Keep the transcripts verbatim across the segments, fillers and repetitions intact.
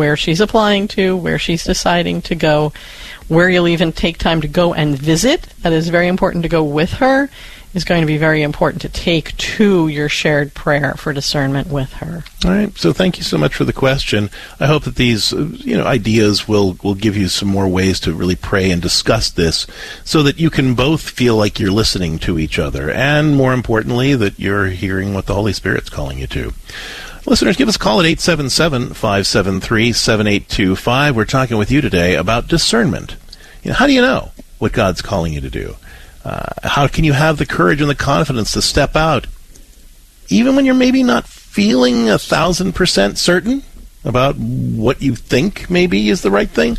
where she's applying to, where she's deciding to go, where you'll even take time to go and visit. That is very important to go with her. Is going to be very important to take to your shared prayer for discernment with her. All right. So thank you so much for the question. I hope that these, uh, you know, ideas will, will give you some more ways to really pray and discuss this so that you can both feel like you're listening to each other and, more importantly, that you're hearing what the Holy Spirit's calling you to. Listeners, give us a call at eight seven seven, five seven three, seven eight two five. We're talking with you today about discernment. You know, how do you know what God's calling you to do? Uh, how can you have the courage and the confidence to step out, even when you're maybe not feeling a thousand percent certain about what you think maybe is the right thing?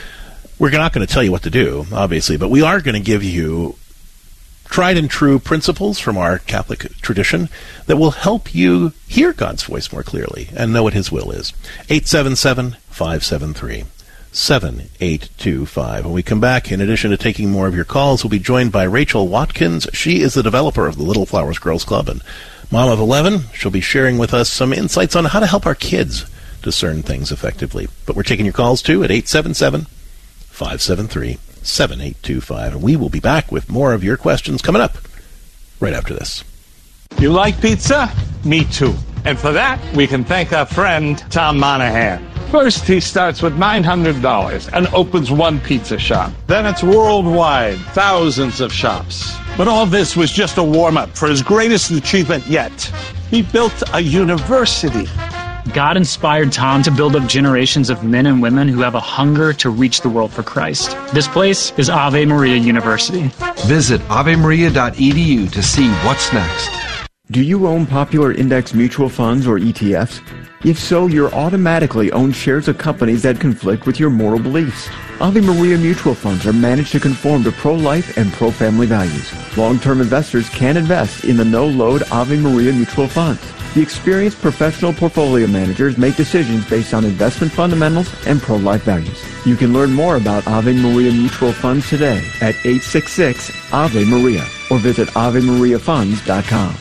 We're not going to tell you what to do, obviously, but we are going to give you tried and true principles from our Catholic tradition that will help you hear God's voice more clearly and know what His will is. eight seven seven, five seven three, seven eight two five. When we come back, in addition to taking more of your calls, we'll be joined by Rachel Watkins. She is the developer of the Little Flowers Girls Club and mom of eleven. She'll be sharing with us some insights on how to help our kids discern things effectively. But we're taking your calls, too, at eight seven seven, five seven three, seven eight two five. And we will be back with more of your questions coming up right after this. You like pizza? Me too. And for that, we can thank our friend Tom Monahan. First, he starts with nine hundred dollars and opens one pizza shop. Then it's worldwide, thousands of shops. But all this was just a warm-up for his greatest achievement yet. He built a university. God inspired Tom to build up generations of men and women who have a hunger to reach the world for Christ. This place is Ave Maria University. Visit ave maria dot e d u to see what's next. Do you own popular index mutual funds or E T Fs? If so, you're automatically owned shares of companies that conflict with your moral beliefs. Ave Maria mutual funds are managed to conform to pro-life and pro-family values. Long-term investors can invest in the no-load Ave Maria mutual funds. The experienced professional portfolio managers make decisions based on investment fundamentals and pro-life values. You can learn more about Ave Maria mutual funds today at eight six six, A V E Maria or visit ave maria funds dot com.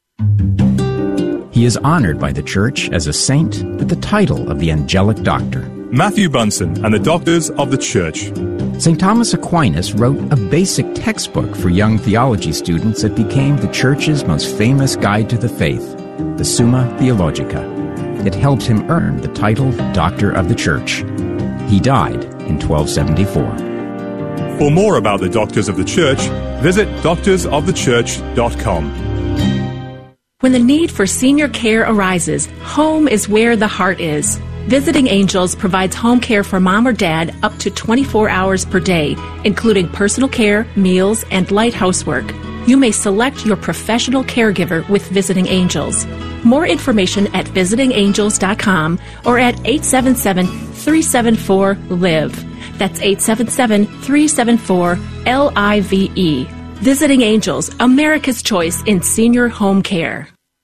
He is honored by the Church as a saint with the title of the Angelic Doctor. Matthew Bunson and the Doctors of the Church. Saint Thomas Aquinas wrote a basic textbook for young theology students that became the Church's most famous guide to the faith, the Summa Theologica. It helped him earn the title Doctor of the Church. He died in twelve seventy-four. For more about the Doctors of the Church, visit doctors of the church dot com. When the need for senior care arises, home is where the heart is. Visiting Angels provides home care for mom or dad up to twenty-four hours per day, including personal care, meals, and light housework. You may select your professional caregiver with Visiting Angels. More information at visiting angels dot com or at eight seven seven, three seven four, L I V E. That's eight seven seven, three seven four, L I V E. Visiting Angels, America's choice in senior home care.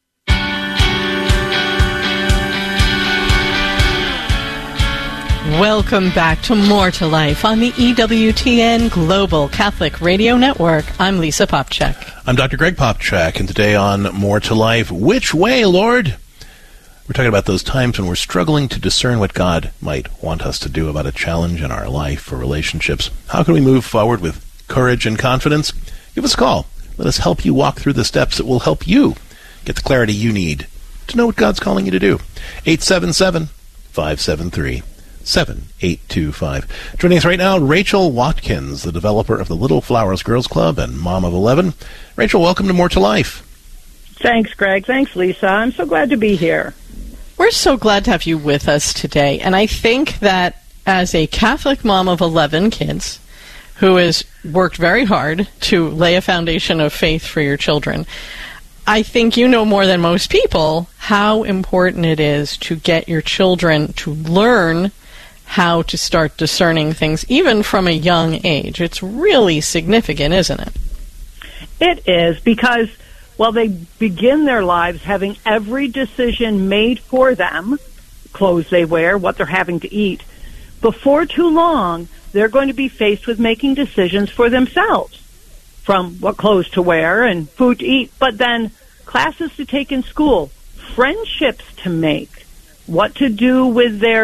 Welcome back to More to Life on the E W T N Global Catholic Radio Network. I'm Lisa Popcak. I'm Doctor Greg Popcak, and today on More to Life, which way, Lord? We're talking about those times when we're struggling to discern what God might want us to do about a challenge in our life or relationships. How can we move forward with courage and confidence? Give us a call. Let us help you walk through the steps that will help you get the clarity you need to know what God's calling you to do. eight seven seven, five seven three, seven eight two five. Joining us right now, Rachel Watkins, the developer of the Little Flowers Girls Club and mom of eleven. Rachel, welcome to More to Life. Thanks, Greg. Thanks, Lisa. I'm so glad to be here. We're so glad to have you with us today. And I think that as a Catholic mom of eleven kids who has worked very hard to lay a foundation of faith for your children, I think you know more than most people how important it is to get your children to learn how to start discerning things, even from a young age. It's really significant, isn't it? It is, because, well, they begin their lives having every decision made for them, clothes they wear, what they're having to eat. Before too long, they're going to be faced with making decisions for themselves, from what clothes to wear and food to eat, but then classes to take in school, friendships to make, what to do with their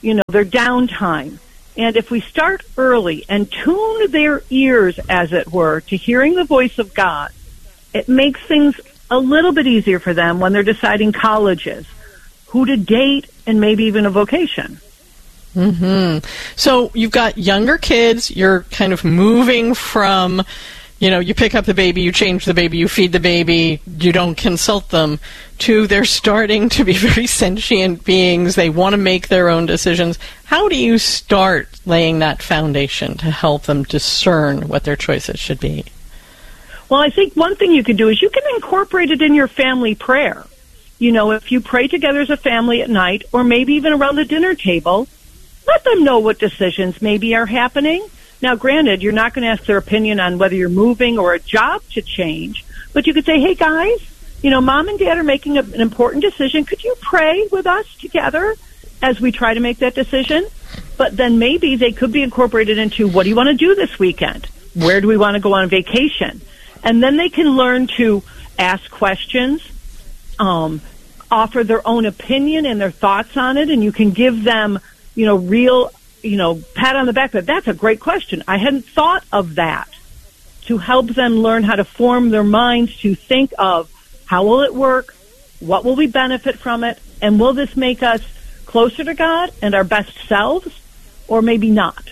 you know, their downtime. And if we start early and tune their ears, as it were, to hearing the voice of God, it makes things a little bit easier for them when they're deciding colleges, who to date, and maybe even a vocation. Mm-hmm. So you've got younger kids, you're kind of moving from, you know, you pick up the baby, you change the baby, you feed the baby, you don't consult them, to they're starting to be very sentient beings. They want to make their own decisions. How do you start laying that foundation to help them discern what their choices should be? Well, I think one thing you could do is you can incorporate it in your family prayer. You know, if you pray together as a family at night, or maybe even around the dinner table, let them know what decisions maybe are happening. Now, granted, you're not going to ask their opinion on whether you're moving or a job to change, but you could say, hey, guys, you know, Mom and Dad are making a, an important decision. Could you pray with us together as we try to make that decision? But then maybe they could be incorporated into, what do you want to do this weekend? Where do we want to go on vacation? And then they can learn to ask questions, um, offer their own opinion and their thoughts on it, and you can give them, you know, real, you know, pat on the back, but that's a great question. I hadn't thought of that, to help them learn how to form their minds to think of, how will it work? What will we benefit from it? And will this make us closer to God and our best selves, or maybe not?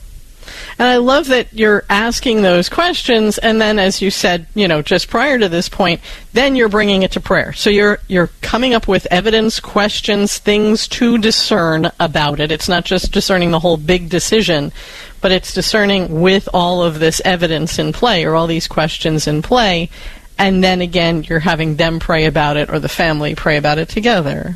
And I love that you're asking those questions, and then, as you said, you know, just prior to this point, then you're bringing it to prayer. So you're you're coming up with evidence, questions, things to discern about it. It's not just discerning the whole big decision, but it's discerning with all of this evidence in play, or all these questions in play, and then again, you're having them pray about it, or the family pray about it together.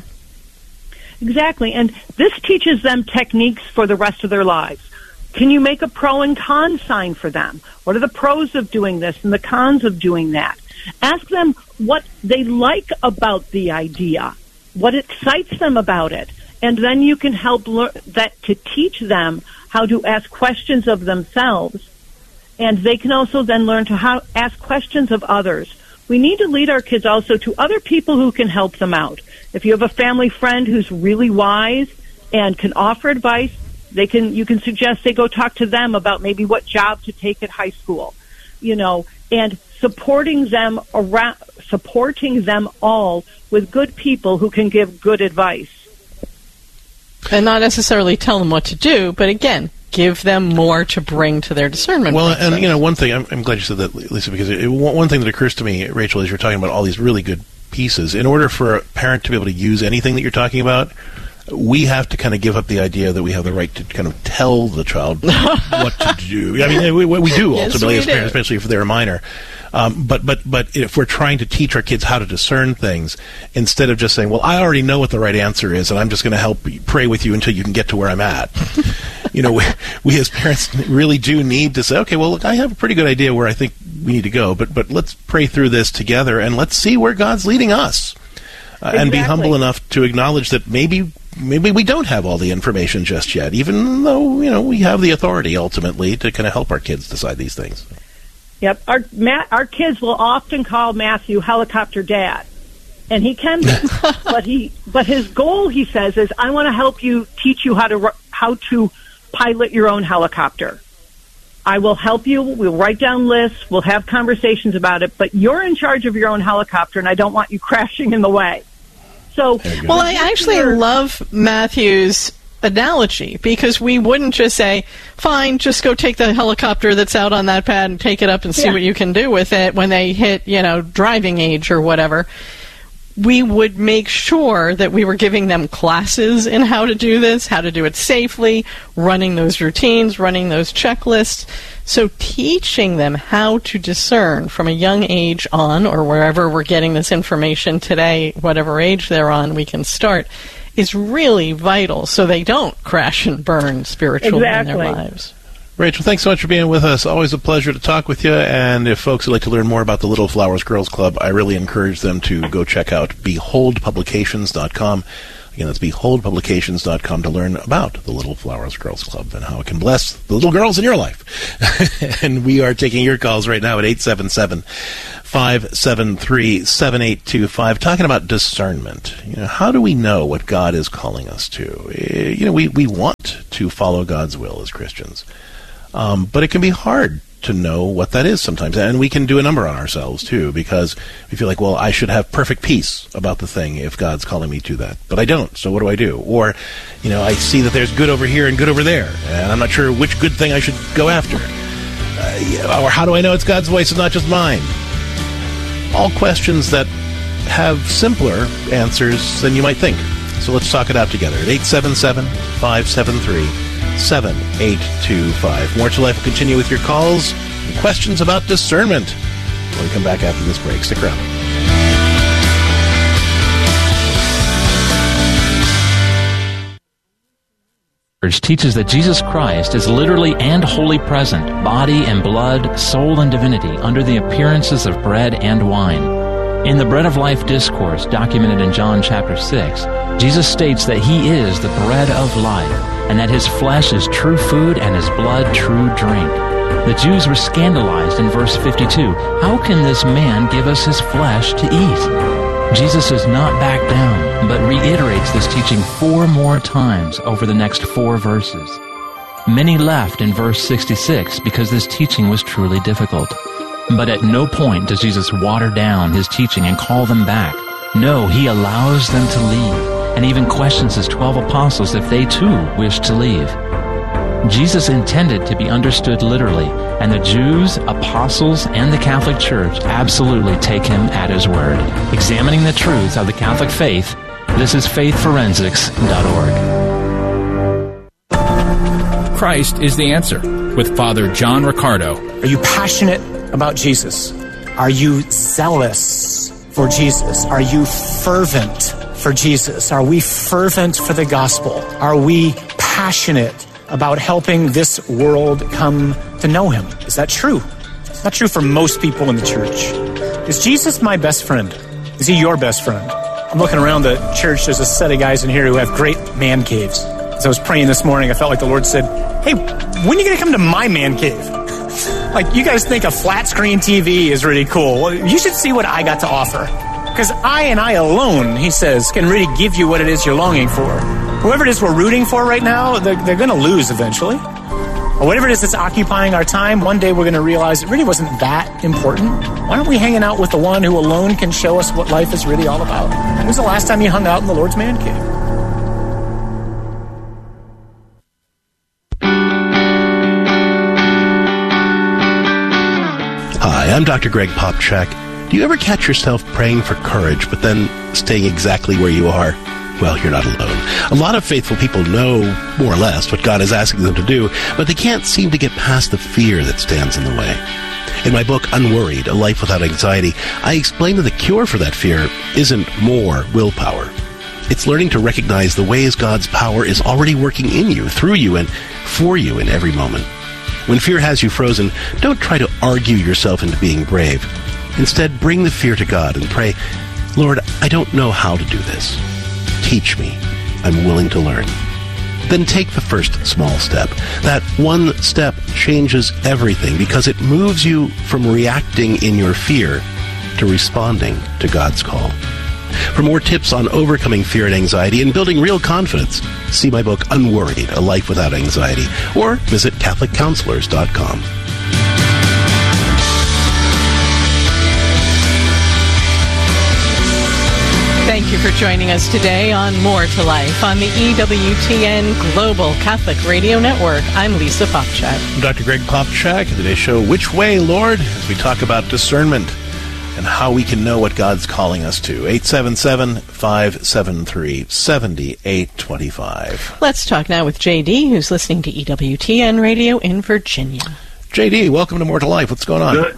Exactly, and this teaches them techniques for the rest of their lives. Can you make a pro and con sign for them? What are the pros of doing this and the cons of doing that? Ask them what they like about the idea, what excites them about it, and then you can help learn that to teach them how to ask questions of themselves, and they can also then learn to how ask questions of others. We need to lead our kids also to other people who can help them out. If you have a family friend who's really wise and can offer advice, They can, you can suggest they go talk to them about maybe what job to take at high school, you know, and supporting them around, supporting them all with good people who can give good advice. And not necessarily tell them what to do, but again, give them more to bring to their discernment Well, process. and, you know, one thing, I'm, I'm glad you said that, Lisa, because it, one thing that occurs to me, Rachel, as you're talking about all these really good pieces, in order for a parent to be able to use anything that you're talking about, we have to kind of give up the idea that we have the right to kind of tell the child what to do. I mean, we, we do Yes, ultimately we as parents, do. especially if they're minor. Um, but but but if we're trying to teach our kids how to discern things, instead of just saying, "Well, I already know what the right answer is, and I'm just going to help pray with you until you can get to where I'm at," you know, we, we as parents really do need to say, "Okay, well, look, I have a pretty good idea where I think we need to go, but but let's pray through this together, and let's see where God's leading us, uh, Exactly. and be humble enough to acknowledge that maybe." Maybe we don't have all the information just yet, even though, you know, we have the authority ultimately to kind of help our kids decide these things. Yep, our Matt, our kids will often call Matthew helicopter dad, and he can be. but he, but his goal, he says, is I want to help you, teach you how to how to pilot your own helicopter. I will help you. We'll write down lists. We'll have conversations about it. But you're in charge of your own helicopter, and I don't want you crashing in the way. So, well, I actually love Matthew's analogy, because we wouldn't just say, fine, just go take the helicopter that's out on that pad and take it up and see Yeah. what you can do with it when they hit, you know, driving age or whatever. We would make sure that we were giving them classes in how to do this, how to do it safely, running those routines, running those checklists. So teaching them how to discern from a young age on, or wherever we're getting this information today, whatever age they're on, we can start, is really vital so they don't crash and burn spiritually Exactly. in their lives. Rachel, thanks so much for being with us. Always a pleasure to talk with you. And if folks would like to learn more about the Little Flowers Girls Club, I really encourage them to go check out behold publications dot com. Again, that's behold publications dot com to learn about the Little Flowers Girls Club and how it can bless the little girls in your life. And we are taking your calls right now at eight seven seven, five seven three, seven eight two five, talking about discernment. You know, how do we know what God is calling us to? You know, we, we want to follow God's will as Christians, um, but it can be hard to know what that is sometimes. And we can do a number on ourselves, too, because we feel like, well, I should have perfect peace about the thing if God's calling me to that. But I don't, so what do I do? Or, you know, I see that there's good over here and good over there, and I'm not sure which good thing I should go after. Uh, yeah, or how do I know it's God's voice and not just mine? All questions that have simpler answers than you might think. So let's talk it out together at eight seven seven, five seven three, seven eight two five. More to Life will continue with your calls and questions about discernment when we come back after this break. Stick around. Teaches that Jesus Christ is literally and wholly present, body and blood, soul and divinity, under the appearances of bread and wine. In the Bread of Life discourse, documented in John chapter six, Jesus states that he is the bread of life, and that his flesh is true food and his blood true drink. The Jews were scandalized in verse fifty-two. How can this man give us his flesh to eat? Jesus does not back down, but reiterates this teaching four more times over the next four verses. Many left in verse sixty-six because this teaching was truly difficult. But at no point does Jesus water down his teaching and call them back. No, he allows them to leave, and even questions his twelve apostles if they too wish to leave. Jesus intended to be understood literally, and the Jews, apostles, and the Catholic Church absolutely take him at his word. Examining the truths of the Catholic faith, this is faith forensics dot org. Christ is the answer, with Father John Riccardo. Are you passionate about Jesus? Are you zealous for Jesus? Are you fervent for Jesus? Are we fervent for the gospel? Are we passionate about helping this world come to know him? Is that true? It's not true for most people in the church. Is Jesus my best friend? Is he your best friend? I'm looking around the church. There's a set of guys in here who have great man caves. As I was praying this morning, I felt like the Lord said, hey, when are you going to come to my man cave? Like, you guys think a flat screen T V is really cool. Well, you should see what I got to offer. Because I and I alone, he says, can really give you what it is you're longing for. Whoever it is we're rooting for right now, they're, they're going to lose eventually. Or whatever it is that's occupying our time, one day we're going to realize it really wasn't that important. Why aren't we hanging out with the one who alone can show us what life is really all about? When was the last time you hung out in the Lord's man cave? Hi, I'm Doctor Greg Popchak. Do you ever catch yourself praying for courage, but then staying exactly where you are? Well, you're not alone. A lot of faithful people know, more or less, what God is asking them to do, but they can't seem to get past the fear that stands in the way. In my book, Unworried, A Life Without Anxiety, I explain that the cure for that fear isn't more willpower. It's learning to recognize the ways God's power is already working in you, through you, and for you in every moment. When fear has you frozen, don't try to argue yourself into being brave. Instead, bring the fear to God and pray, Lord, I don't know how to do this. Teach me. I'm willing to learn. Then take the first small step. That one step changes everything because it moves you from reacting in your fear to responding to God's call. For more tips on overcoming fear and anxiety and building real confidence, see my book, Unworried, A Life Without Anxiety, or visit Catholic Counselors dot com. Thank you for joining us today on More to Life on the E W T N Global Catholic Radio Network. I'm Lisa Popchak. I'm Doctor Greg Popchak. Today's show, Which Way, Lord? As we talk about discernment and how we can know what God's calling us to. eight seven seven, five seven three, seven eight two five. Let's talk now with J D, who's listening to E W T N Radio in Virginia. J D, welcome to More to Life. What's going on? Good.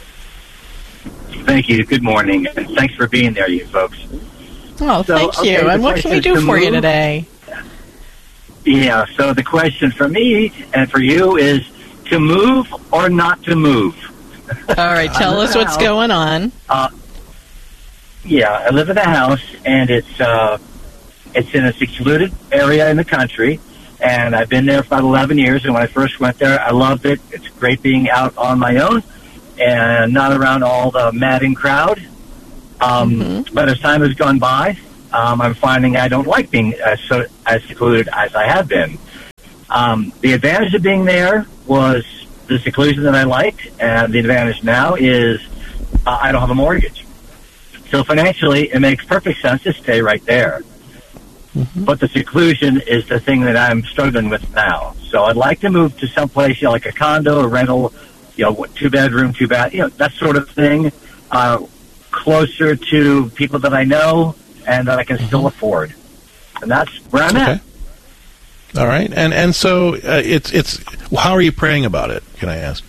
Thank you. Good morning. And thanks for being there, you folks. Oh, so, thank okay, you. And what can we do for move. you today? Yeah, so the question for me and for you is to move or not to move. All right, tell us what's house. going on. Uh, yeah, I live in a house, and it's uh, it's in a secluded area in the country, and I've been there for about eleven years, and when I first went there, I loved it. It's great being out on my own, and not around all the madding crowd. Um, mm-hmm. But as time has gone by, um, I'm finding I don't like being as, so, as secluded as I have been. Um, the advantage of being there was the seclusion that I liked, and the advantage now is uh, I don't have a mortgage. So financially, it makes perfect sense to stay right there. Mm-hmm. But the seclusion is the thing that I'm struggling with now. So I'd like to move to someplace, you know, like a condo, a rental, you know, two bedroom, two bath, you know, that sort of thing, uh, closer to people that I know and that I can mm-hmm. still afford. And that's where I'm okay. at. All right. And and so uh, it's it's how are you praying about it, can I ask?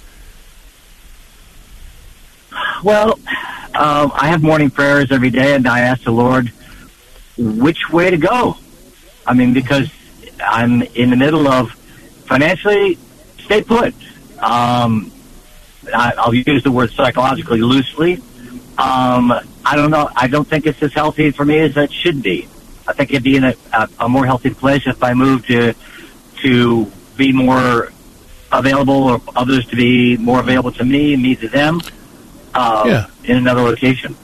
Well, um, I have morning prayers every day, and I ask the Lord which way to go. I mean, because I'm in the middle of financially stay put. Um, I, I'll use the word psychologically loosely. Um, I don't know. I don't think it's as healthy for me as it should be. I think it'd be in a, a, a more healthy place if I moved to to be more available, or others to be more available to me, me to them, uh, yeah. in another location.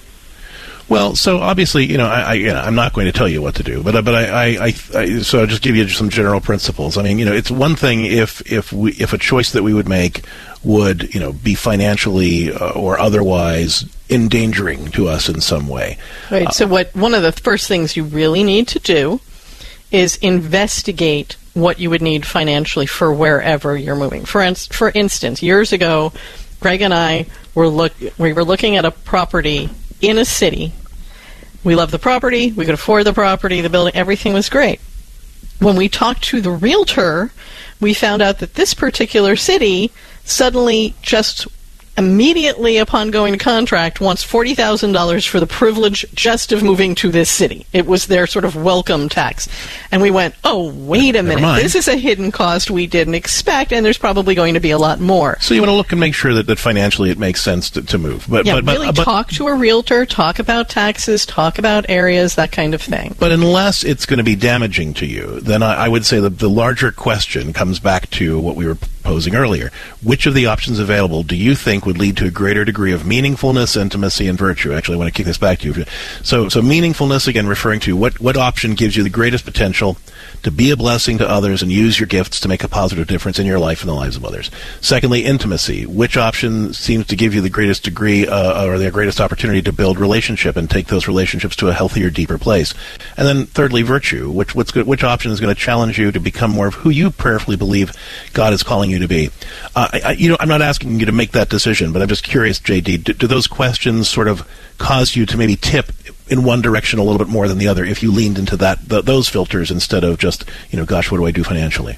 Well, so obviously, you know, I, I, you know, I'm not going to tell you what to do, but but I, I, I, I so I'll just give you some general principles. I mean, you know, it's one thing if if we if a choice that we would make would, you know, be financially uh, or otherwise endangering to us in some way. Right. Uh, so what one of the first things you really need to do is investigate what you would need financially for wherever you're moving. For ins- for instance, years ago, Greg and I were look we were looking at a property in a city. We loved the property, we could afford the property, the building, everything was great. When we talked to the realtor, we found out that this particular city suddenly, just immediately upon going to contract, wants forty thousand dollars for the privilege just of moving to this city. It was their sort of welcome tax. And we went, oh, wait a minute, this is a hidden cost we didn't expect, and there's probably going to be a lot more. So you want to look and make sure that, that financially it makes sense to, to move. But, yeah, but, but, really but, talk to a realtor, talk about taxes, talk about areas, that kind of thing. But unless it's going to be damaging to you, then I, I would say that the larger question comes back to what we were posing earlier. Which of the options available do you think would lead to a greater degree of meaningfulness, intimacy, and virtue? Actually, I want to kick this back to you. So, so meaningfulness, again, referring to what, what option gives you the greatest potential to be a blessing to others and use your gifts to make a positive difference in your life and the lives of others. Secondly, intimacy. Which option seems to give you the greatest degree uh, or the greatest opportunity to build relationship and take those relationships to a healthier, deeper place? And then thirdly, virtue. Which, what's good, which option is going to challenge you to become more of who you prayerfully believe God is calling you to be? Uh, I, I, you know, I'm not asking you to make that decision, but I'm just curious, J D, do, do those questions sort of cause you to maybe tip in one direction a little bit more than the other if you leaned into that th- those filters instead of just, you know, gosh, what do I do financially?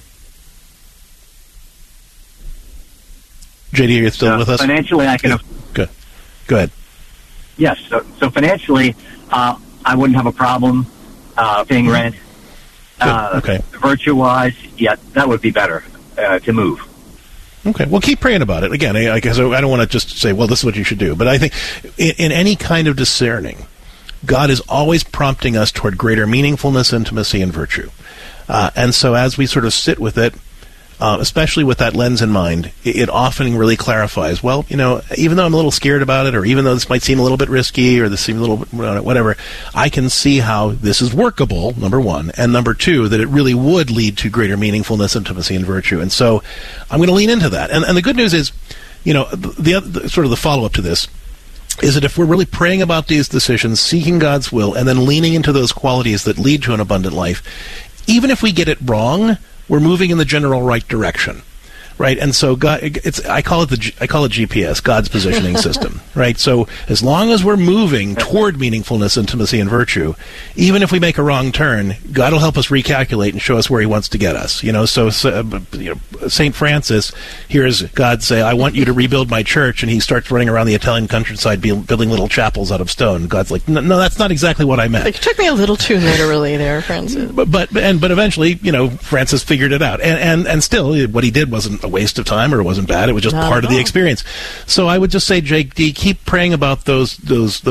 J D, are you still uh, with us? Financially, I can... Af- Good. Go ahead. Yes, so, so financially, uh, I wouldn't have a problem uh, paying rent. Uh, okay. Virtue-wise, yeah, that would be better uh, to move. Okay, well, keep praying about it. Again, I, I guess I don't want to just say, well, this is what you should do. But I think in, in any kind of discerning, God is always prompting us toward greater meaningfulness, intimacy, and virtue. Uh, and so as we sort of sit with it, uh, especially with that lens in mind, it, it often really clarifies, well, you know, even though I'm a little scared about it, or even though this might seem a little bit risky, or this seems a little bit whatever, I can see how this is workable, number one, and number two, that it really would lead to greater meaningfulness, intimacy, and virtue. And so I'm going to lean into that. And, and the good news is, you know, the, the sort of the follow-up to this is that if we're really praying about these decisions, seeking God's will, and then leaning into those qualities that lead to an abundant life, even if we get it wrong, we're moving in the general right direction, right? And so God, it's I call it the I call it G P S, God's positioning system, right? So as long as we're moving toward meaningfulness, intimacy, and virtue, even if we make a wrong turn, God will help us recalculate and show us where He wants to get us. You know, so, so you know, Saint Francis hears God say, "I want you to rebuild my church," and he starts running around the Italian countryside building little chapels out of stone. God's like, "No, no that's not exactly what I meant." Like, you took me a little too literally there, Francis. But but and but eventually, you know, Francis figured it out, and and and still, what he did wasn't a waste of time, or it wasn't bad. It was just Not part of all. the experience. So I would just say, J D, keep praying about those those those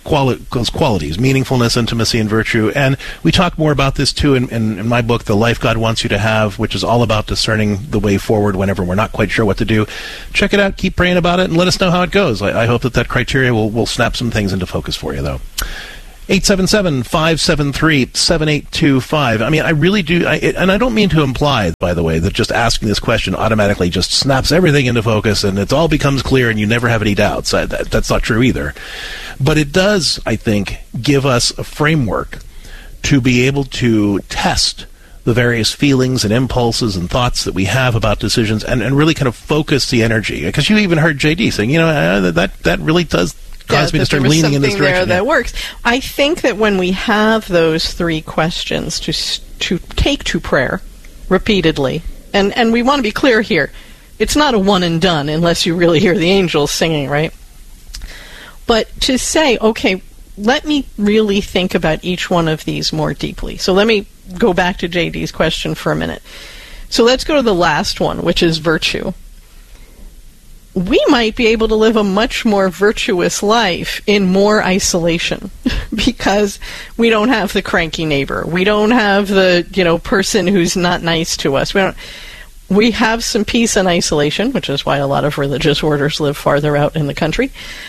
quali- those qualities, meaningfulness, intimacy, and virtue. And we talk more about this, too, in, in, in my book, The Life God Wants You to Have, which is all about discerning the way forward whenever we're not quite sure what to do. Check it out, keep praying about it, and let us know how it goes. I, I hope that that criteria will, will snap some things into focus for you, though. eight seven seven, five seven three, seven eight two five. I mean, I really do, I, and I don't mean to imply, by the way, that just asking this question automatically just snaps everything into focus and it all becomes clear and you never have any doubts. I, that, that's not true either. But it does, I think, give us a framework to be able to test the various feelings and impulses and thoughts that we have about decisions and, and really kind of focus the energy. Because you even heard J D saying, you know, uh, that, that really does cause yeah, me to start leaning in this direction. There that yeah. works. I think that when we have those three questions to to take to prayer repeatedly, and, and we want to be clear here, it's not a one and done unless you really hear the angels singing, right? But to say, okay, let me really think about each one of these more deeply. So let me go back to J D's question for a minute. So let's go to the last one, which is virtue. We might be able to live a much more virtuous life in more isolation because we don't have the cranky neighbor. We don't have the, you know, person who's not nice to us. We don't. We have some peace and isolation, which is why a lot of religious orders live farther out in the country.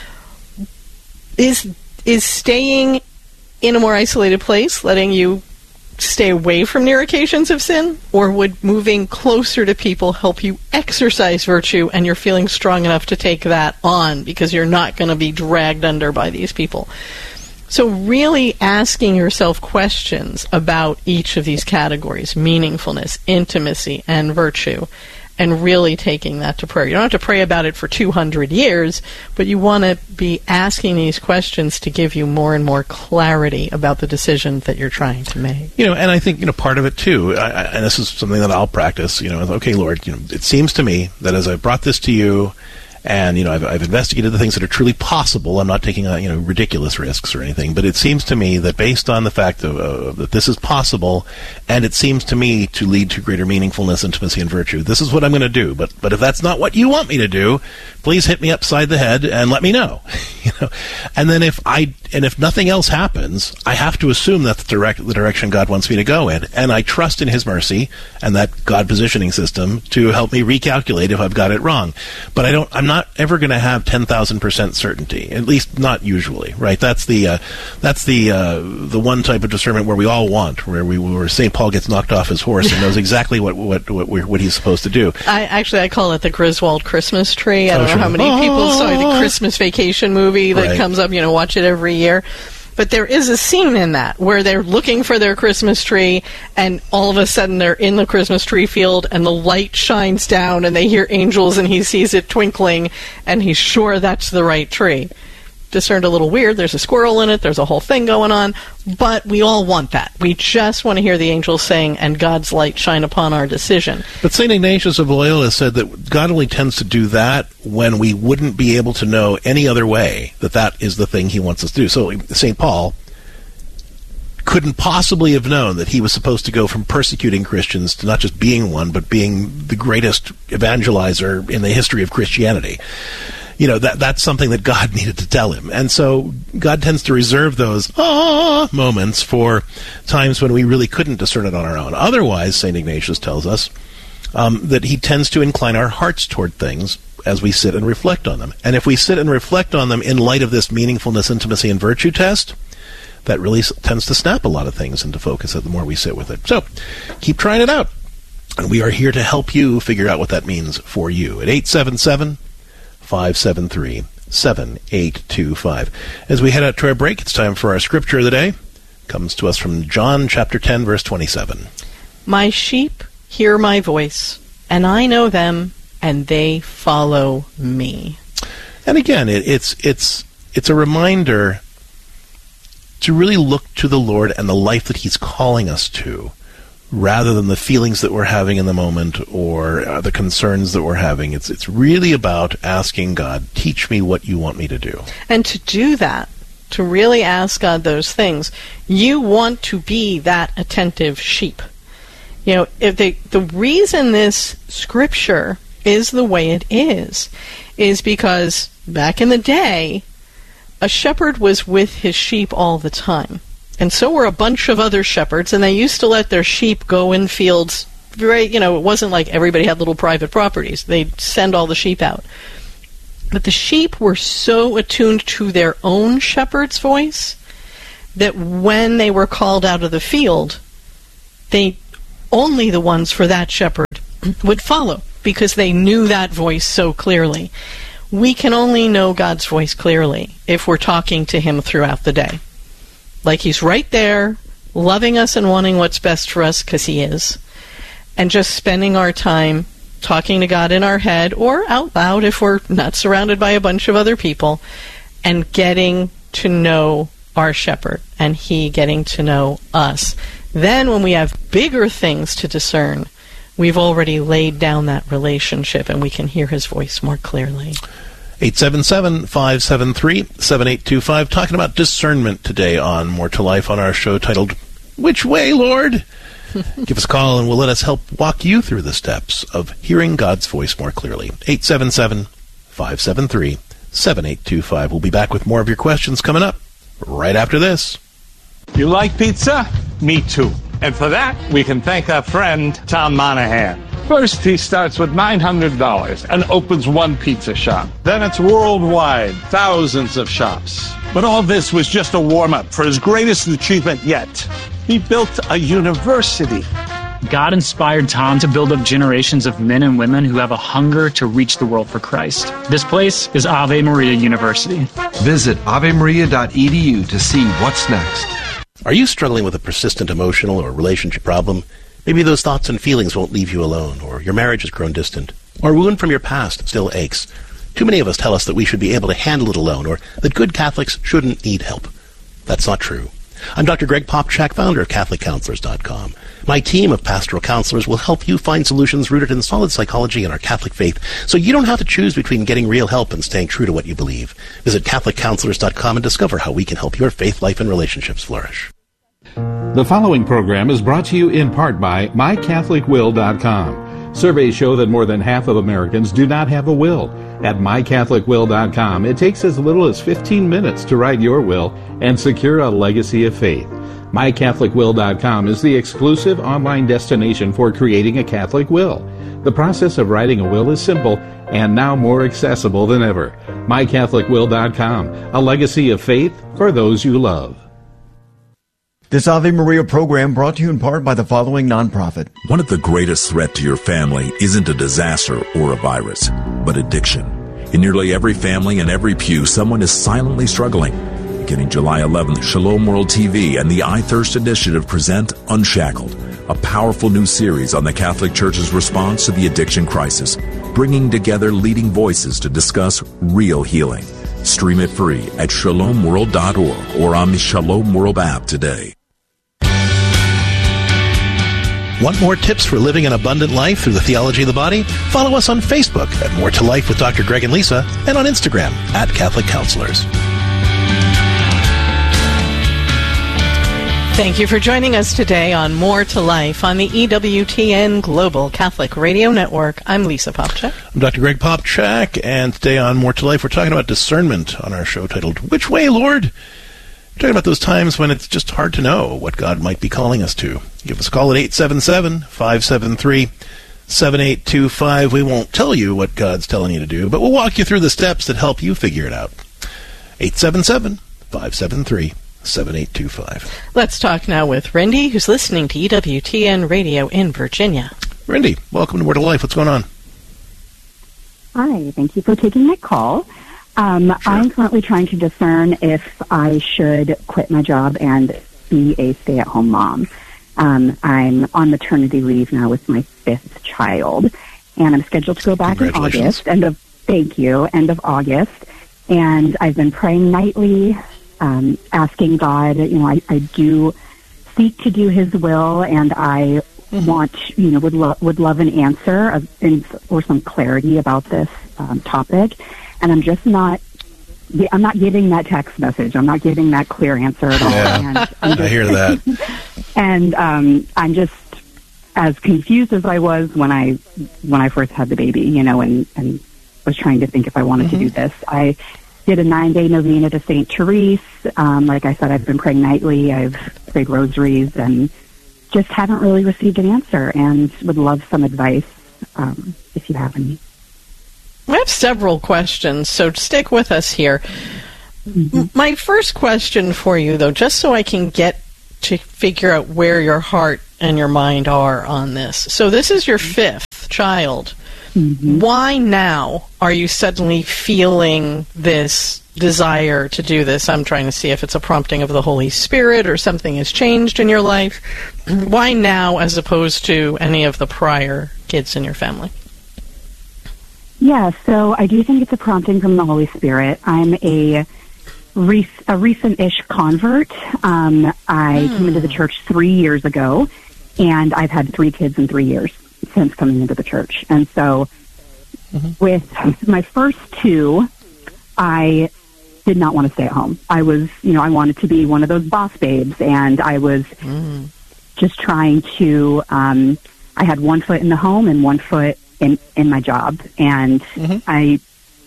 Is is staying in a more isolated place letting you stay away from near occasions of sin, or would moving closer to people help you exercise virtue and you're feeling strong enough to take that on because you're not going to be dragged under by these people? So really asking yourself questions about each of these categories, meaningfulness, intimacy, and virtue, and really taking that to prayer. You don't have to pray about it for two hundred years, but you want to be asking these questions to give you more and more clarity about the decision that you're trying to make. You know, and I think, you know, part of it, too, I, I, and this is something that I'll practice, you know, okay, Lord, you know, it seems to me that as I brought this to you, and, you know, I've, I've investigated the things that are truly possible. I'm not taking, uh, you know, ridiculous risks or anything. But it seems to me that based on the fact of, uh, that this is possible, and it seems to me to lead to greater meaningfulness, intimacy, and virtue, this is what I'm going to do. But but if that's not what you want me to do, please hit me upside the head and let me know. you know, and then if I and if nothing else happens, I have to assume that's the, direct, the direction God wants me to go in, and I trust in His mercy and that God positioning system to help me recalculate if I've got it wrong. But I don't. I'm not. Not ever going to have ten thousand percent certainty, at least not usually, right? That's the uh, that's the uh, the one type of discernment where we all want, where we where Saint Paul gets knocked off his horse and knows exactly what what what, what he's supposed to do. I actually I call it the Griswold Christmas tree. I oh, don't sure. know how many people saw the Christmas Vacation movie that right. comes up. You know, watch it every year. But there is a scene in that where they're looking for their Christmas tree, and all of a sudden they're in the Christmas tree field, and the light shines down, and they hear angels, and he sees it twinkling, and he's sure that's the right tree. Discerned a little weird. There's a squirrel in it. There's a whole thing going on. But we all want that. We just want to hear the angels saying, and God's light shine upon our decision. But Saint Ignatius of Loyola said that God only tends to do that when we wouldn't be able to know any other way that that is the thing He wants us to do. So Saint Paul couldn't possibly have known that he was supposed to go from persecuting Christians to not just being one, but being the greatest evangelizer in the history of Christianity. You know, that that's something that God needed to tell him. And so God tends to reserve those ah moments for times when we really couldn't discern it on our own. Otherwise, Saint Ignatius tells us um, that he tends to incline our hearts toward things as we sit and reflect on them. And if we sit and reflect on them in light of this meaningfulness, intimacy, and virtue test, that really s- tends to snap a lot of things into focus the more we sit with it. So keep trying it out. And we are here to help you figure out what that means for you at eight seven seven, five seven three, seven eight two five. As we head out to our break, it's time for our scripture of the day. It comes to us from John chapter ten, verse twenty-seven. My sheep hear my voice, and I know them, and they follow me. And again, it, it's it's it's a reminder to really look to the Lord and the life that He's calling us to, rather than the feelings that we're having in the moment or uh, the concerns that we're having. It's it's really about asking God, teach me what you want me to do. And to do that, to really ask God those things, you want to be that attentive sheep. You know, if they, the reason this scripture is the way it is, is because back in the day, a shepherd was with his sheep all the time. And so were a bunch of other shepherds, and they used to let their sheep go in fields. Very, you know, it wasn't like everybody had little private properties. They'd send all the sheep out. But the sheep were so attuned to their own shepherd's voice that when they were called out of the field, they only the ones for that shepherd would follow, because they knew that voice so clearly. We can only know God's voice clearly if we're talking to him throughout the day. Like he's right there, loving us and wanting what's best for us, because he is, and just spending our time talking to God in our head or out loud if we're not surrounded by a bunch of other people, and getting to know our shepherd and he getting to know us. Then when we have bigger things to discern, we've already laid down that relationship and we can hear his voice more clearly. eight seven seven, five seven three, seven eight two five, talking about discernment today on More to Life on our show titled, Which Way, Lord? Give us a call and we'll let us help walk you through the steps of hearing God's voice more clearly. eight seven seven, five seven three, seven eight two five. We'll be back with more of your questions coming up right after this. You like pizza? Me too. And for that, we can thank our friend Tom Monahan. First, he starts with nine hundred dollars and opens one pizza shop. Then it's worldwide, thousands of shops. But all this was just a warm-up for his greatest achievement yet. He built a university. God inspired Tom to build up generations of men and women who have a hunger to reach the world for Christ. This place is Ave Maria University. Visit ave maria dot e d u to see what's next. Are you struggling with a persistent emotional or relationship problem? Maybe those thoughts and feelings won't leave you alone, or your marriage has grown distant, or a wound from your past still aches. Too many of us tell us that we should be able to handle it alone, or that good Catholics shouldn't need help. That's not true. I'm Doctor Greg Popchak, founder of Catholic Counselors dot com. My team of pastoral counselors will help you find solutions rooted in solid psychology and our Catholic faith, so you don't have to choose between getting real help and staying true to what you believe. Visit Catholic Counselors dot com and discover how we can help your faith life and relationships flourish. The following program is brought to you in part by my catholic will dot com. Surveys show that more than half of Americans do not have a will. At my catholic will dot com, it takes as little as fifteen minutes to write your will and secure a legacy of faith. my catholic will dot com is the exclusive online destination for creating a Catholic will. The process of writing a will is simple and now more accessible than ever. my catholic will dot com, a legacy of faith for those you love. This Ave Maria program brought to you in part by the following nonprofit. One of the greatest threats to your family isn't a disaster or a virus, but addiction. In nearly every family and every pew, someone is silently struggling. Beginning July eleventh, Shalom World T V and the I Thirst Initiative present Unshackled, a powerful new series on the Catholic Church's response to the addiction crisis, bringing together leading voices to discuss real healing. Stream it free at shalom world dot org or on the Shalom World app today. Want more tips for living an abundant life through the theology of the body? Follow us on Facebook at More to Life with Doctor Greg and Lisa, and on Instagram at Catholic Counselors. Thank you for joining us today on More to Life on the E W T N Global Catholic Radio Network. I'm Lisa Popchak. I'm Doctor Greg Popchak, and today on More to Life, we're talking about discernment on our show titled, Which Way, Lord? We're talking about those times when it's just hard to know what God might be calling us to. Give us a call at eight seven seven, five seven three, seven eight two five. We won't tell you what God's telling you to do, but we'll walk you through the steps that help you figure it out. eight seven seven, five seven three, seven eight two five. Let's talk now with Rindy, who's listening to E W T N Radio in Virginia. Rindy, welcome to More to Life. What's going on? Hi, thank you for taking my call. Um, sure. I'm currently trying to discern if I should quit my job and be a stay-at-home mom. Um, I'm on maternity leave now with my fifth child, and I'm scheduled to go back in August. End of thank you, end of August. And I've been praying nightly, um, asking God. You know, I, I do seek to do His will, and I mm-hmm. want, you know, would lo- would love an answer of, in, or some clarity about this um, topic. And I'm just not. I'm not getting that text message. I'm not getting that clear answer at all. Yeah, and I'm just, I hear that. And um, I'm just as confused as I was when I when I first had the baby, you know, and, and was trying to think if I wanted mm-hmm. to do this. I did a nine-day novena to Saint Therese. Um, like I said, I've been praying nightly. I've prayed rosaries and just haven't really received an answer, and would love some advice um, if you have any. I have several questions, so stick with us here. Mm-hmm. My first question for you, though, just so I can get to figure out where your heart and your mind are on this. So this is your fifth child. Mm-hmm. Why now are you suddenly feeling this desire to do this? I'm trying to see if it's a prompting of the Holy Spirit or something has changed in your life. Why now as opposed to any of the prior kids in your family? Yeah, so I do think it's a prompting from the Holy Spirit. I'm a, rec- a recent-ish convert. Um, I mm. came into the church three years ago, and I've had three kids in three years since coming into the church. And so mm-hmm. with my first two, I did not want to stay at home. I was, you know, I wanted to be one of those boss babes, and I was mm. just trying to, um, I had one foot in the home and one foot in, in my job. And mm-hmm. I,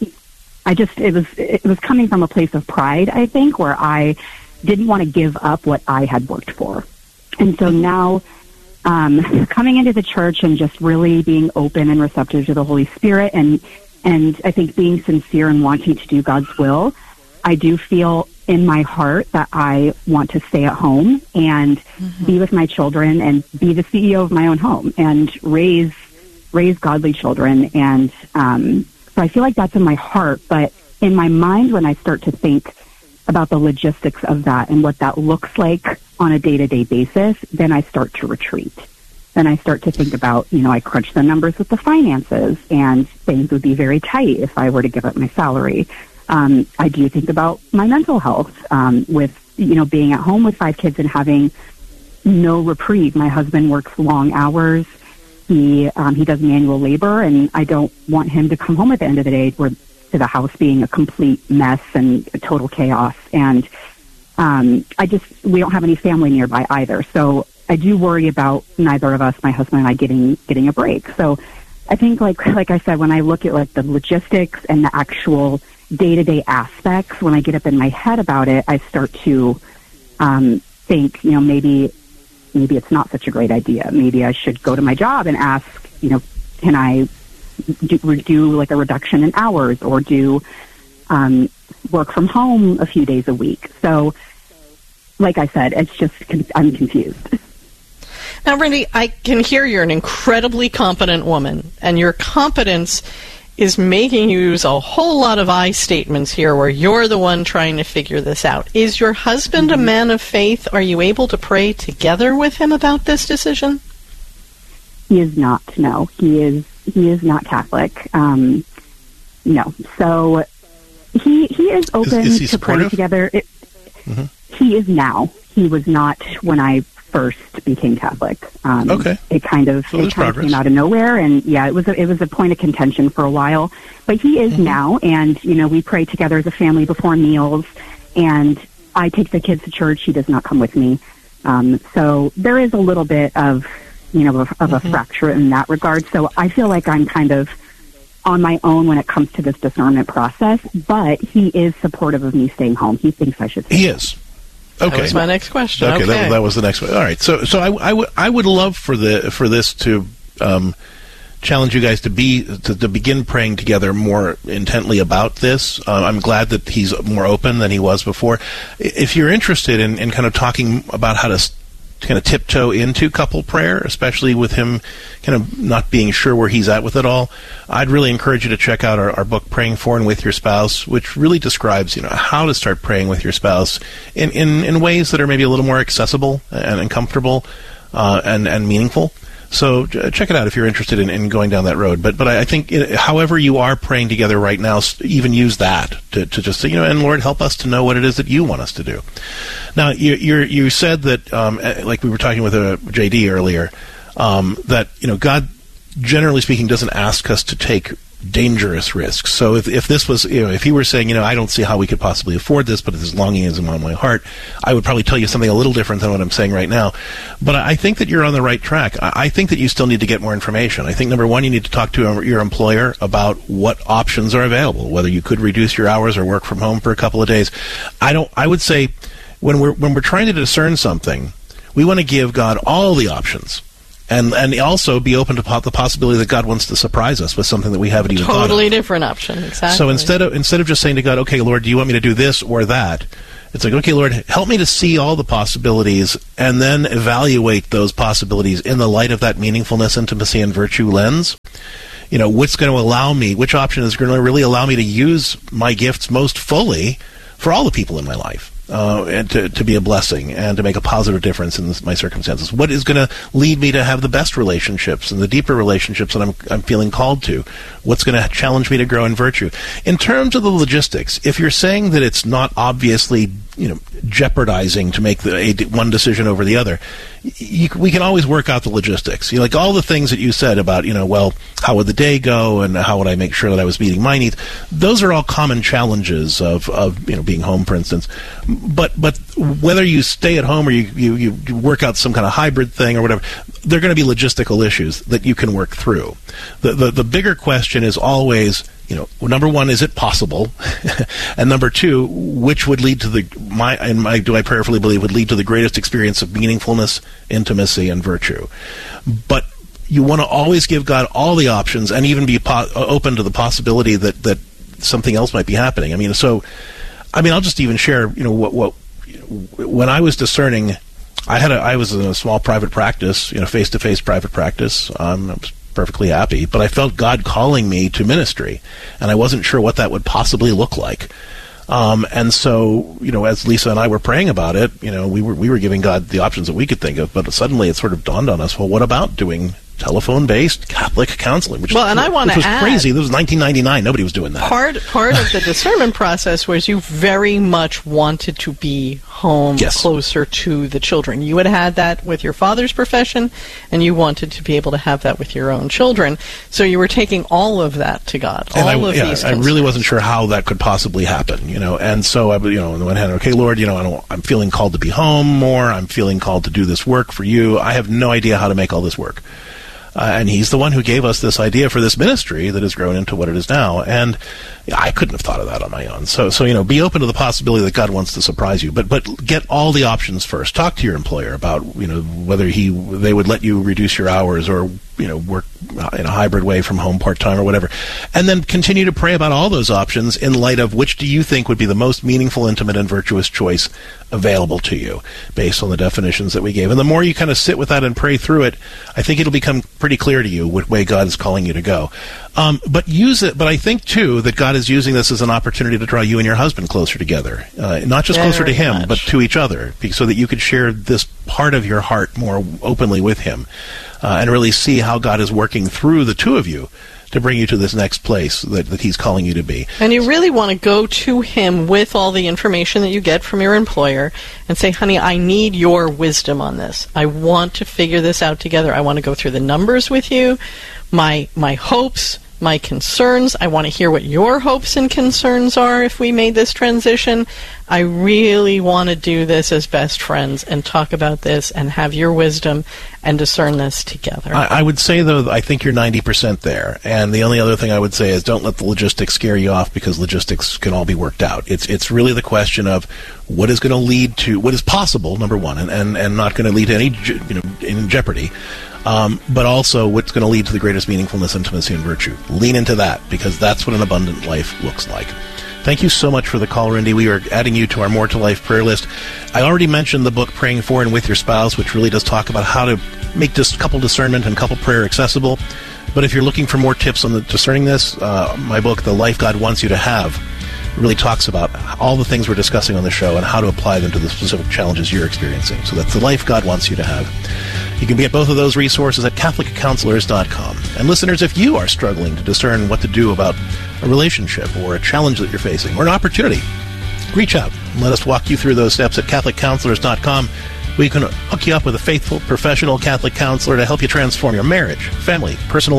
I just, it was, it was coming from a place of pride, I think, where I didn't want to give up what I had worked for. And so now, Um, coming into the church and just really being open and receptive to the Holy Spirit, and and I think being sincere and wanting to do God's will, I do feel in my heart that I want to stay at home and mm-hmm. be with my children and be the C E O of my own home and raise raise godly children. And um, so I feel like that's in my heart, but in my mind, when I start to think about the logistics of that and what that looks like on a day-to-day basis, then I start to retreat. Then I start to think about, you know, I crunch the numbers with the finances, and things would be very tight if I were to give up my salary. Um, I do think about my mental health um, with, you know, being at home with five kids and having no reprieve. My husband works long hours. He um, he does manual labor, and I don't want him to come home at the end of the day where to the house being a complete mess and total chaos. And um, I just, we don't have any family nearby either. So I do worry about neither of us, my husband and I, getting getting a break. So I think, like like I said, when I look at like the logistics and the actual day-to-day aspects, when I get up in my head about it, I start to um, think, you know, maybe maybe it's not such a great idea. Maybe I should go to my job and ask, you know, can I Do, do like a reduction in hours, or do um, work from home a few days a week. So, like I said, it's just, I'm confused. Now, Randy, I can hear you're an incredibly competent woman, and your competence is making you use a whole lot of I statements here where you're the one trying to figure this out. Is your husband mm-hmm. a man of faith? Are you able to pray together with him about this decision? He is not, no. He is He is not Catholic. Um, no. So he he is open is, is he to supportive? praying together. It, mm-hmm. He is now. He was not when I first became Catholic. Um, okay. It kind of so it kind of came out of nowhere, and yeah, it was a, it was a point of contention for a while. But he is mm-hmm. now, and you know, we pray together as a family before meals, and I take the kids to church. He does not come with me. Um, so there is a little bit of you know, of, of mm-hmm. a fracture in that regard. So I feel like I'm kind of on my own when it comes to this discernment process, but he is supportive of me staying home. He thinks I should stay He home. is. Okay. That was my next question. Okay, okay. That, that was the next one. All right. So, so I, I, w- I would love for the for this to um, challenge you guys to be to, to begin praying together more intently about this. Uh, I'm glad that he's more open than he was before. If you're interested in, in kind of talking about how to kind of tiptoe into couple prayer, especially with him kind of not being sure where he's at with it all, I'd really encourage you to check out our, our book, Praying For and With Your Spouse, which really describes, you know, how to start praying with your spouse in, in, in ways that are maybe a little more accessible and, and comfortable uh, and, and meaningful. So uh, check it out if you're interested in, in going down that road. But but I, I think it, however you are praying together right now, even use that to, to just say, you know, and Lord, help us to know what it is that you want us to do. Now, you you're, you said that, um, like we were talking with uh, J D earlier, um, that, you know, God, generally speaking, doesn't ask us to take dangerous risks. So if, if this was, you know, if he were saying, you know, I don't see how we could possibly afford this, but this longing is on my heart, I would probably tell you something a little different than what I'm saying right now. But I think that you're on the right track. I, I think that you still need to get more information. I think, number one, you need to talk to your employer about what options are available, whether you could reduce your hours or work from home for a couple of days. I don't, I would say when we're, when we're trying to discern something, we want to give God all the options. And and also be open to po- the possibility that God wants to surprise us with something that we haven't even thought of. Totally different option, exactly. So instead of instead of just saying to God, okay, Lord, do you want me to do this or that? It's like, okay, Lord, help me to see all the possibilities and then evaluate those possibilities in the light of that meaningfulness, intimacy, and virtue lens. You know, what's going to allow me, which option is going to really allow me to use my gifts most fully for all the people in my life. Uh, and to, to be a blessing and to make a positive difference in this, my circumstances. What is going to lead me to have the best relationships and the deeper relationships that I'm, I'm feeling called to? What's going to challenge me to grow in virtue? In terms of the logistics, if you're saying that it's not obviously, you know, jeopardizing to make the a, one decision over the other, you, we can always work out the logistics. You know, like all the things that you said about, you know, well, how would the day go and how would I make sure that I was meeting my needs? Those are all common challenges of, of you know, being home, for instance. But but whether you stay at home or you, you, you work out some kind of hybrid thing or whatever, there are going to be logistical issues that you can work through. The the, the bigger question is always, you know, number one, is it possible? And number two, which would lead to the, my, and my, do I prayerfully believe, would lead to the greatest experience of meaningfulness, intimacy, and virtue. But you want to always give God all the options and even be po- open to the possibility that, that something else might be happening. I mean, so, I mean, I'll just even share, you know, what, what when I was discerning, I had a, I was in a small private practice, you know, face-to-face private practice. Um, I was perfectly happy, but I felt God calling me to ministry, and I wasn't sure what that would possibly look like. Um, and so, you know, as Lisa and I were praying about it, you know, we were we were giving God the options that we could think of, but suddenly it sort of dawned on us, well, what about doing telephone-based Catholic counseling? Which well, was, and I want which to was add, crazy. This was nineteen ninety-nine. Nobody was doing that. Part part of the discernment process was you very much wanted to be home, yes, closer to the children. You had had that with your father's profession, and you wanted to be able to have that with your own children. So you were taking all of that to God. And all I, of yeah, these. I really wasn't sure how that could possibly happen, you know. And so I, you know, on the one hand, okay, Lord, you know, I don't, I'm feeling called to be home more. I'm feeling called to do this work for you. I have no idea how to make all this work. Uh, and he's the one who gave us this idea for this ministry that has grown into what it is now. And I couldn't have thought of that on my own. So, so you know, be open to the possibility that God wants to surprise you. But, but get all the options first. Talk to your employer about, you know, whether he they would let you reduce your hours or, you know, work in a hybrid way from home part-time or whatever. And then continue to pray about all those options in light of which do you think would be the most meaningful, intimate, and virtuous choice available to you based on the definitions that we gave. And the more you kind of sit with that and pray through it, I think it'll become pretty clear to you which way God is calling you to go. Um, but use it. But I think, too, that God is using this as an opportunity to draw you and your husband closer together. Uh, not just Very closer to him, much. but to each other, so that you could share this part of your heart more openly with him. Uh, and really see how God is working through the two of you to bring you to this next place that, that he's calling you to be. And you really want to go to him with all the information that you get from your employer and say, honey, I need your wisdom on this. I want to figure this out together. I want to go through the numbers with you, my my hopes, my concerns. I want to hear what your hopes and concerns are if we made this transition. I really want to do this as best friends and talk about this and have your wisdom and discern this together. I, I would say, though, I think you're ninety percent there. And the only other thing I would say is don't let the logistics scare you off, because logistics can all be worked out. It's it's really the question of what is going to lead to, what is possible, number one, and, and, and not going to lead to any, you know, in jeopardy. Um, but also what's going to lead to the greatest meaningfulness, intimacy, and virtue. Lean into that, because that's what an abundant life looks like. Thank you so much for the call, Rindy. We are adding you to our More to Life prayer list. I already mentioned the book Praying For and With Your Spouse, which really does talk about how to make this couple discernment and couple prayer accessible. But if you're looking for more tips on the discerning this, uh, my book, The Life God Wants You to Have, really talks about all the things we're discussing on the show and how to apply them to the specific challenges you're experiencing. So that's The Life God Wants You to Have. You can get both of those resources at Catholic Counselors dot com. And listeners, if you are struggling to discern what to do about a relationship or a challenge that you're facing or an opportunity, reach out and let us walk you through those steps at Catholic Counselors dot com. We can hook you up with a faithful, professional Catholic counselor to help you transform your marriage, family, personal life,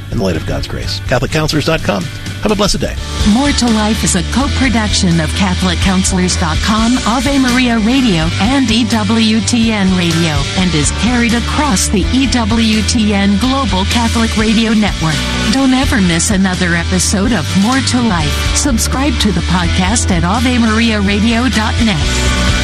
in the light of God's grace. Catholic Counselors dot com. Have a blessed day. More to Life is a co-production of Catholic Counselors dot com, Ave Maria Radio, and E W T N Radio, and is carried across the E W T N Global Catholic Radio Network. Don't ever miss another episode of More to Life. Subscribe to the podcast at Ave Maria Radio dot net.